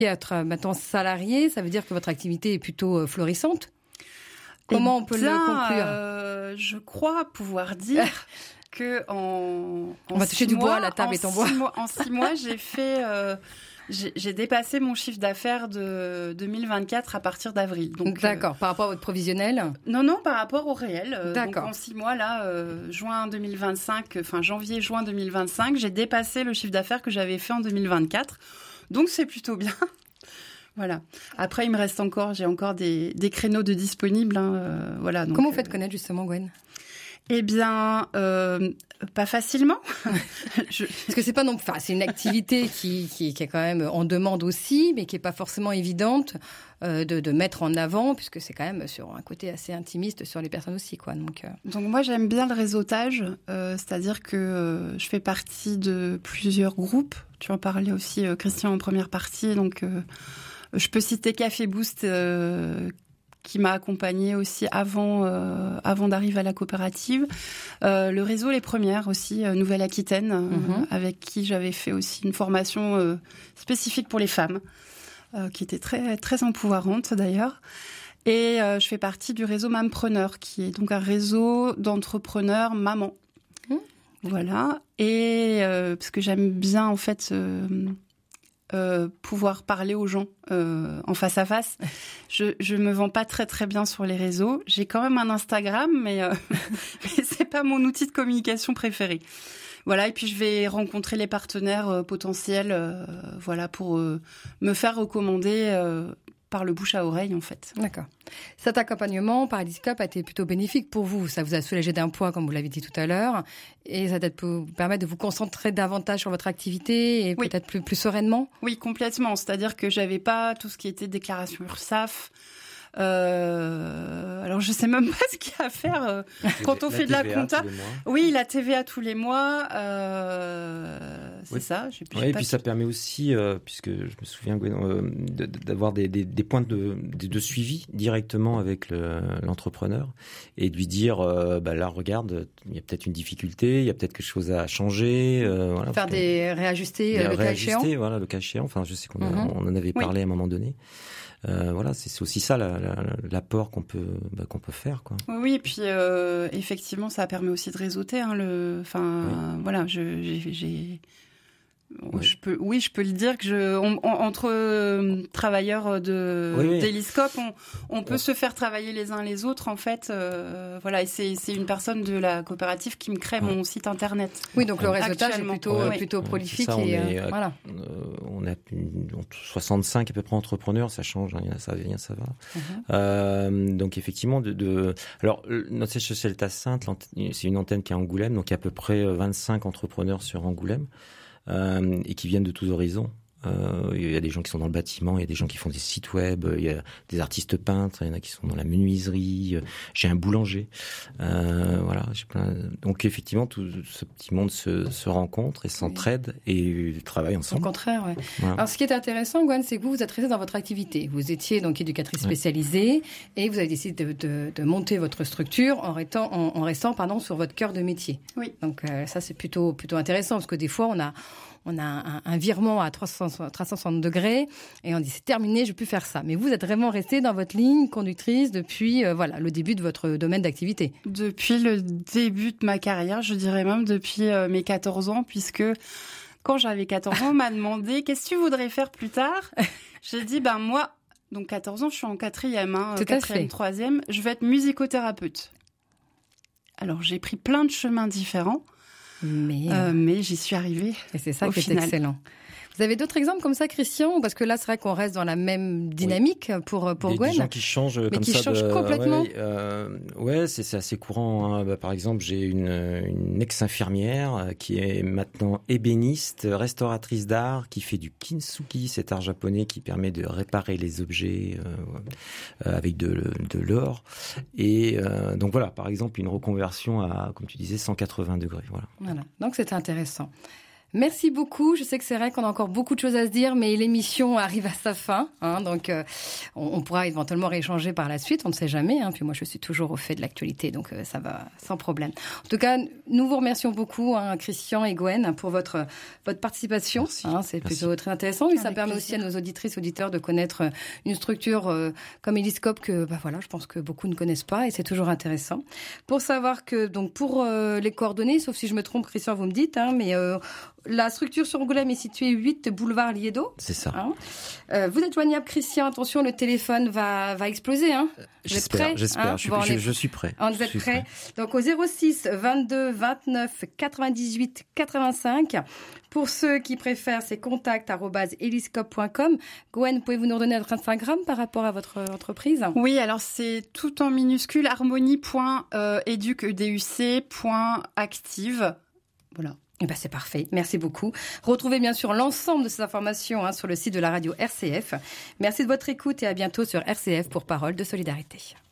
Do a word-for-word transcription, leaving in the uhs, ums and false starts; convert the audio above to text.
Et être maintenant salarié, ça veut dire que votre activité est plutôt florissante. Comment on peut bien, le conclure euh, Je crois pouvoir dire que en, en on va toucher du mois, bois, la table est en bois. Mois, en six mois, j'ai fait, euh, j'ai, j'ai dépassé mon chiffre d'affaires de deux mille vingt-quatre à partir d'avril. Donc d'accord. Euh, par rapport à votre provisionnel. Non, non, par rapport au réel. Euh, d'accord. Donc en six mois là, euh, juin deux mille vingt-cinq, enfin janvier-juin deux mille vingt-cinq, j'ai dépassé le chiffre d'affaires que j'avais fait en deux mille vingt-quatre. Donc c'est plutôt bien. Voilà. Après, il me reste encore, j'ai encore des, des créneaux de disponibles. Hein, euh, voilà. Donc, comment vous faites connaître justement, Gwen ? Eh bien, euh, pas facilement. Je... Parce que c'est pas non, enfin, c'est une activité qui, qui, qui est quand même en demande aussi, mais qui est pas forcément évidente euh, de, de mettre en avant, puisque c'est quand même sur un côté assez intimiste sur les personnes aussi, quoi. Donc, euh... donc moi j'aime bien le réseautage, euh, c'est-à-dire que euh, je fais partie de plusieurs groupes. Tu en parlais aussi, euh, Christian, en première partie. Donc, euh, je peux citer Café Boost. Euh, qui m'a accompagnée aussi avant euh, avant d'arriver à la coopérative. Euh, le réseau Les Premières aussi, euh, Nouvelle-Aquitaine, euh, mm-hmm. avec qui j'avais fait aussi une formation euh, spécifique pour les femmes, euh, qui était très très empouvoirante d'ailleurs. Et euh, je fais partie du réseau Mampreneur, qui est donc un réseau d'entrepreneurs mamans. Mmh. Voilà. Et euh, parce que j'aime bien en fait euh, Euh, pouvoir parler aux gens euh, en face à face. Je je me vends pas très très bien sur les réseaux. J'ai quand même un Instagram, mais euh, mais c'est pas mon outil de communication préféré. Voilà, et puis je vais rencontrer les partenaires euh, potentiels, euh, voilà, pour euh, me faire recommander euh, par le bouche à oreille, en fait. D'accord. Cet accompagnement par Ediscope a été plutôt bénéfique pour vous. Ça vous a soulagé d'un poids, comme vous l'avez dit tout à l'heure, et ça peut vous permettre de vous concentrer davantage sur votre activité et oui. peut-être plus, plus sereinement. Oui, complètement. C'est-à-dire que j'avais pas tout ce qui était déclaration URSSAF. Euh, alors je sais même pas ce qu'il y a à faire euh, quand on la fait T V A de la compta. Oui, la T V A tous les mois, euh, c'est oui. ça. J'ai, j'ai oui, et pas puis tout... ça permet aussi, euh, puisque je me souviens euh, d'avoir des, des, des points de, de, de suivi directement avec le, l'entrepreneur et de lui dire, euh, bah là regarde, il y a peut-être une difficulté, il y a peut-être quelque chose à changer. Euh, voilà, faire des réajuster des le cas échéant. Voilà, le cas échéant. Enfin, je sais qu'on mm-hmm. a, on en avait parlé oui. à un moment donné. Euh, voilà, c'est, c'est aussi ça la, la, l'apport qu'on peut bah, qu'on peut faire, quoi. Oui, et puis euh, effectivement, ça permet aussi de réseauter. Hein, le, enfin, oui. voilà, je, j'ai, j'ai... Oui. Je peux, oui, je peux le dire que je, on, on, entre euh, travailleurs de oui, oui. d'Ediscope, on, on peut ouais. se faire travailler les uns les autres en fait. Euh, voilà, et c'est, c'est une personne de la coopérative qui me crée ouais. mon site internet. Oui, donc le réseautage est plutôt ouais. plutôt ouais. prolifique ça, et on est, euh, voilà. Euh, on a une, soixante-cinq à peu près entrepreneurs, ça change, hein, ça vient, ça va. Mm-hmm. Euh, donc effectivement, de, de, alors notre siège social est à Saintes, c'est une antenne qui est à Angoulême, donc il y a à peu près vingt-cinq entrepreneurs sur Angoulême. Euh, et qui viennent de tous horizons. Euh, il y a des gens qui sont dans le bâtiment, il y a des gens qui font des sites web, il y a des artistes peintres, il y en a qui sont dans la menuiserie. J'ai un boulanger, euh, voilà. J'ai plein... Donc effectivement, tout ce petit monde se, se rencontre et s'entraide oui. et travaille ensemble. Au contraire, ouais. Voilà. Alors ce qui est intéressant, Gwen, c'est que vous vous êtes resté dans votre activité. Vous étiez donc éducatrice spécialisée ouais. et vous avez décidé de, de, de monter votre structure en restant, en, en restant pardon, sur votre cœur de métier. Oui. Donc euh, ça c'est plutôt plutôt intéressant parce que des fois on a on a un, un virement à trois cent soixante degrés et on dit c'est terminé, je ne peux plus faire ça. Mais vous êtes vraiment resté dans votre ligne conductrice depuis euh, voilà le début de votre domaine d'activité. Depuis le début de ma carrière, je dirais même depuis euh, mes quatorze ans, puisque quand j'avais quatorze ans, on m'a demandé qu'est-ce que tu voudrais faire plus tard. J'ai dit ben moi, donc quatorze ans, je suis en quatrième, hein, Tout quatrième, troisième, je vais être musicothérapeute. Alors j'ai pris plein de chemins différents. Mais, euh, mais j'y suis arrivée. Et c'est ça qui est final. excellent. Vous avez d'autres exemples comme ça, Christian? Parce que là, c'est vrai qu'on reste dans la même dynamique oui. pour pour des, Gwen. Des gens qui changent mais comme qui ça. Mais qui changent de... complètement. Ouais, euh, ouais c'est, c'est assez courant. Hein. Bah, par exemple, j'ai une, une ex-infirmière qui est maintenant ébéniste, restauratrice d'art, qui fait du kintsugi, cet art japonais qui permet de réparer les objets euh, avec de, de l'or. Et euh, donc voilà, par exemple, une reconversion à, comme tu disais, cent quatre-vingts degrés. Voilà. Voilà. Donc c'est intéressant. Merci beaucoup. Je sais que c'est vrai qu'on a encore beaucoup de choses à se dire, mais l'émission arrive à sa fin. Hein, donc, euh, on, on pourra éventuellement rééchanger par la suite. On ne sait jamais. Hein, puis moi, je suis toujours au fait de l'actualité, donc euh, ça va sans problème. En tout cas, nous vous remercions beaucoup, hein, Christian et Gwen, pour votre votre participation. Hein, c'est Merci. Plutôt très intéressant. Et ça Avec permet plaisir. aussi à nos auditrices, auditeurs de connaître une structure euh, comme Eliscope que, bah voilà, je pense que beaucoup ne connaissent pas, et c'est toujours intéressant. Pour savoir que, donc, pour euh, les coordonnées, sauf si je me trompe, Christian, vous me dites, hein, mais euh, la structure sur Angoulême est située huit boulevard Liédo. C'est ça. Hein. Euh, vous êtes joignable, Christian. Attention, le téléphone va, va exploser. Hein. Vous j'espère, êtes prêt, j'espère. hein. Je, bon, je, est... je suis prêt. Vous êtes prêt. Donc, au zéro six vingt-deux vingt-neuf quatre-vingt-dix-huit quatre-vingt-cinq. Pour ceux qui préfèrent, c'est contact arobase eliscope point com. Gwen, pouvez-vous nous redonner notre Instagram par rapport à votre entreprise? Oui, alors c'est tout en minuscule, harmonie point educ point active. Voilà. Eh ben c'est parfait. Merci beaucoup. Retrouvez bien sûr l'ensemble de ces informations hein, sur le site de la radio R C F. Merci de votre écoute et à bientôt sur R C F pour Parole de Solidarité.